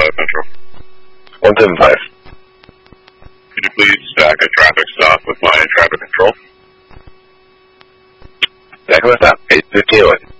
Central. 175. Could you please stack a traffic stop with my traffic control? Stack with stop. 815.